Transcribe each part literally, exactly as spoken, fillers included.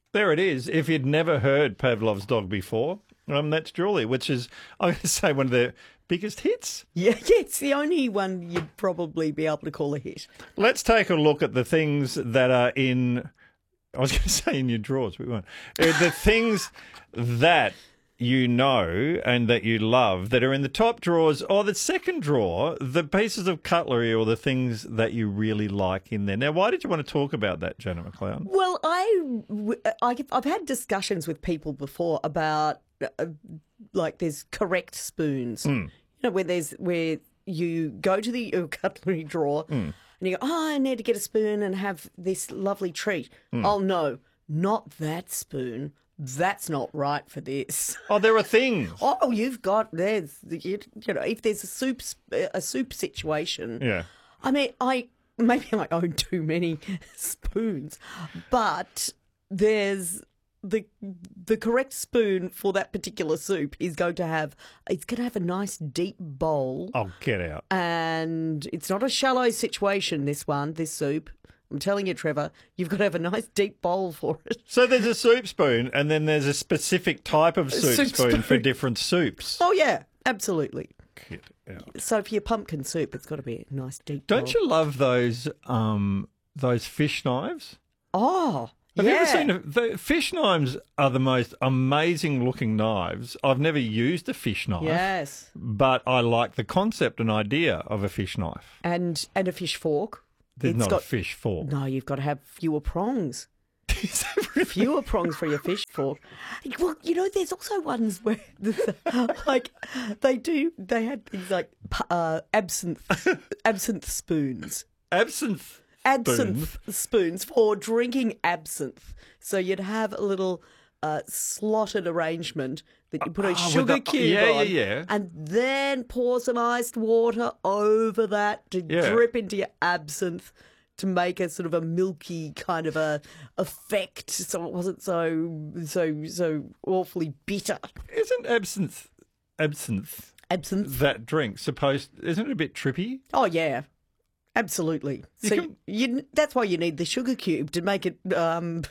There it is. If you'd never heard Pavlov's Dog before, um, that's Julie, which is, I'm going to say, one of their biggest hits. Yeah, yeah, it's the only one you'd probably be able to call a hit. Let's take a look at the things that are in, I was going to say in your drawers, but we won't. Uh, The things that you know and that you love that are in the top drawers or the second drawer, the pieces of cutlery or the things that you really like in there. Now, why did you want to talk about that, Janet McLeod? Well, I, I, I've had discussions with people before about, uh, like, there's correct spoons. Mm. You know, where there's where you go to the uh, cutlery drawer Mm. and you go, oh, I need to get a spoon and have this lovely treat. Mm. Oh, no, not that spoon. That's not right for this. Oh, there are things. Oh, you've got there's you, you know if there's a soup a soup situation. Yeah. I mean, I maybe I own too many spoons, but there's the the correct spoon for that particular soup is going to have it's going to have a nice deep bowl. Oh, get out. And it's not a shallow situation. This one, this soup. I'm telling you, Trevor, you've got to have a nice deep bowl for it. So there's a soup spoon and then there's a specific type of soup, soup spoon, spoon. for different soups. Oh yeah, absolutely. Get out. So for your pumpkin soup, it's got to be a nice deep Don't bowl. you love those um, those fish knives? Oh, Have yeah. you ever seen a, the fish knives are the most amazing looking knives. I've never used a fish knife. Yes. But I like the concept and idea of a fish knife. And and a fish fork. There's It's not got- a fish fork. No, you've got to have fewer prongs. Is that really- Fewer prongs for your fish fork. Well, you know, there's also ones where, like, they do. They had things like uh, absinthe, absinthe spoons, Absinthe. absinthe spoons for drinking absinthe. So you'd have a little uh, slotted arrangement that you put a Ah, with sugar the- cube yeah, yeah, on, yeah. and then pour some iced water over that to Yeah. drip into your absinthe to make a sort of a milky kind of a effect, so it wasn't so so so awfully bitter. Isn't absinthe absinthe Absinthe. that drink supposed? Isn't it a bit trippy? Oh yeah. Absolutely. You So can- you, that's why you need the sugar cube to make it um,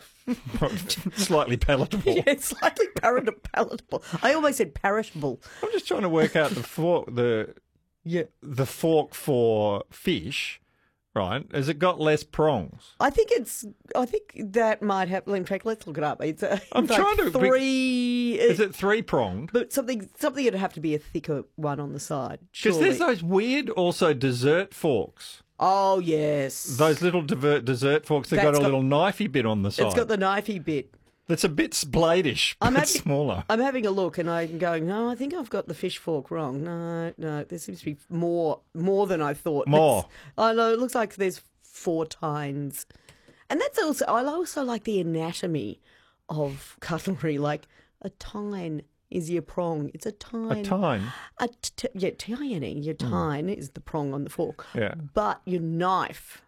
Slightly palatable. yeah, slightly palat- palatable. I almost said perishable. I'm just trying to work out the fork, the Yeah. the fork for fish, right? Has it got less prongs? I think it's. I think that might have. In fact, let's look it up. It's, uh, I'm like trying to- three. Is it three pronged? But something something would have to be a thicker one on the side. Because Surely. there's those weird also dessert forks. Oh yes. Those little diver- dessert forks that got That's a got- little knifey bit on the side. It's got the knifey bit. That's a bit spladish, but I'm it's having- smaller. I'm having a look and I'm going, no, I think I've got the fish fork wrong. No, no, there seems to be more more than I thought. More. It's- I know, it looks like there's four tines. And that's also, I also like the anatomy of cutlery. Like a tine is your prong. It's a tine. A tine. A t- t- yeah, tiny. Your tine is the prong on the fork. Yeah. But your knife,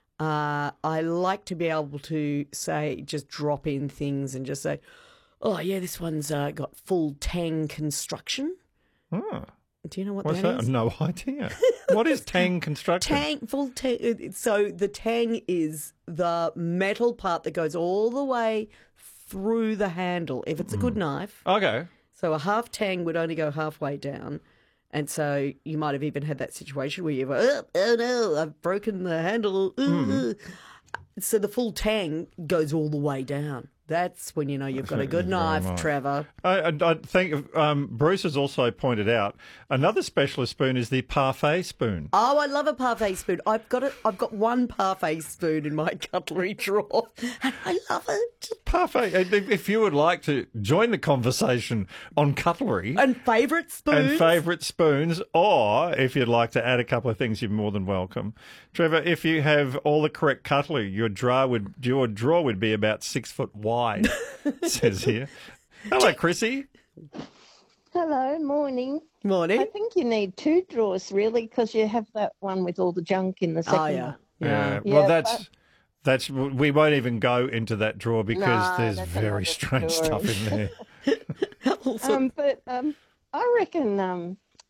uh, I like to be able to say, just drop in things and just say, oh, yeah, this one's uh, got full tang construction. Oh, Do you know what what's that that? is? No idea. What is tang construction? Tang, full tang. So the tang is the metal part that goes all the way through the handle. If it's a good knife, Okay. so a half tang would only go halfway down. And so you might have even had that situation where you've, oh, oh no, I've broken the handle. Ooh. So the full tang goes all the way down. That's when you know you've got a good Thank you very knife, much. Trevor. I, I, I think um, Bruce has also pointed out another specialist spoon is the parfait spoon. Oh, I love a parfait spoon. I've got it. I've got one parfait spoon in my cutlery drawer, and I love it. Parfait. If if you would like to join the conversation on cutlery And favourite spoons. and favourite spoons, or if you'd like to add a couple of things, you're more than welcome. Trevor, if you have all the correct cutlery, your drawer would your drawer would be about six foot wide. It says here. Hello, Chrissy. Hello, morning. I Morning. think you need two drawers really because you have that one with all the junk in the second Oh yeah, one. yeah. well, Yeah, that's but- that's we won't even go into that drawer because No, there's that's very another strange story. stuff in there. Also, Um, but um, I reckon um,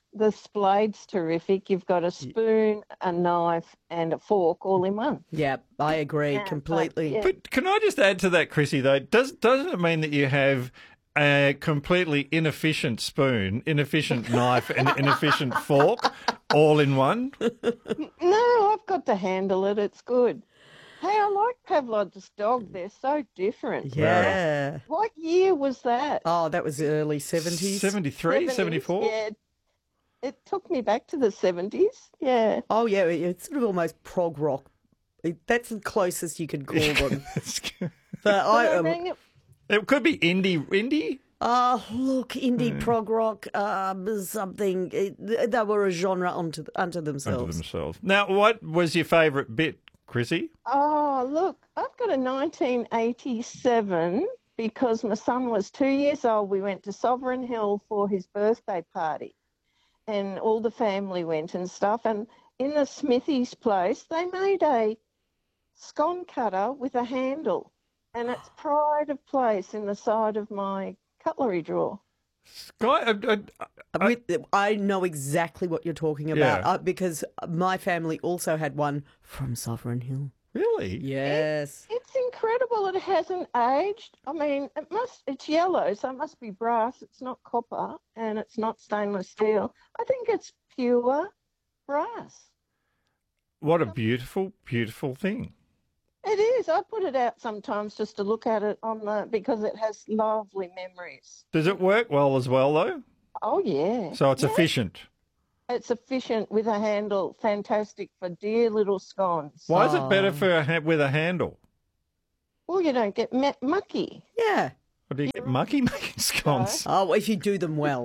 the blade's terrific. You've got a spoon, a knife, and a fork all in one. Yeah, I agree Yeah, completely. but, yeah. But can I just add to that, Chrissy, though? Does, doesn't it mean that you have a completely inefficient spoon, inefficient knife, and inefficient fork all in one? No, I've got to handle it. It's good. Hey, I like Pavlov's dog. They're so different. Yeah. What year was that? Oh, that was the early seventies. seventy-three, seventy-four? Yeah. It took me back to the seventies. Yeah. Oh, yeah, it's sort of almost prog rock. It- That's the closest you could call them. But I, I um, rang it. It could be indie. Indie? oh, look, indie Hmm. prog rock, um, something. It, they were a genre unto, unto themselves. Under themselves. Now, what was your favourite bit, Chrissy? Oh, look, I've got a nineteen eighty-seven because my son was two years old. We went to Sovereign Hill for his birthday party, and all the family went and stuff. And in the Smithy's place, they made a scone cutter with a handle, and it's pride of place in the side of my cutlery drawer. Sky, uh, uh, Uh, With, I know exactly what you're talking about Yeah. uh, because my family also had one from Sovereign Hill. really? Yes. It's incredible. It hasn't aged. I mean, it must. It's yellow, so it must be brass. It's not copper, and it's not stainless steel. I think it's pure brass. What a beautiful, beautiful thing. It is. I put it out sometimes just to look at it on the because it has lovely memories. Does it work well as well, though? Oh yeah. So it's Yeah. efficient. It's efficient with a handle. Fantastic for dear little scones. Why is it better Oh. for a ha- with a handle? Well, you don't get mu- mucky. Yeah. Or do you get mucky making scones? Oh, if you do them well.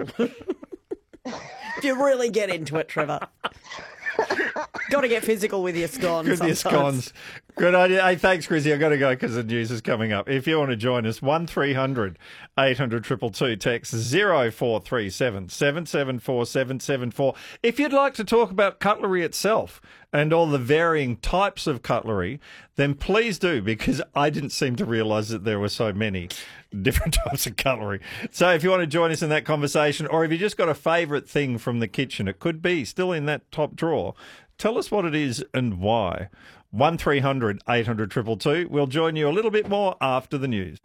If you really get into it, Trevor. Got to get physical with your scones Good your sometimes. scones. Good idea. Hey, thanks, Chrissy. I've got to go because the news is coming up. If you want to join us, one three hundred eight hundred two two two, text zero four three seven seven seven four seven seven four. If you'd like to talk about cutlery itself and all the varying types of cutlery, then please do, because I didn't seem to realise that there were so many different types of cutlery. So if you want to join us in that conversation, or if you just got a favourite thing from the kitchen, it could be still in that top drawer, tell us what it is and why. one three hundred eight hundred two two two. We'll join you a little bit more after the news.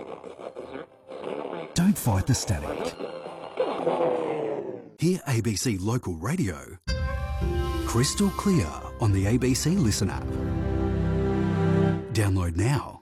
Don't fight the static. Hear A B C Local Radio crystal clear on the A B C Listen app. Download now.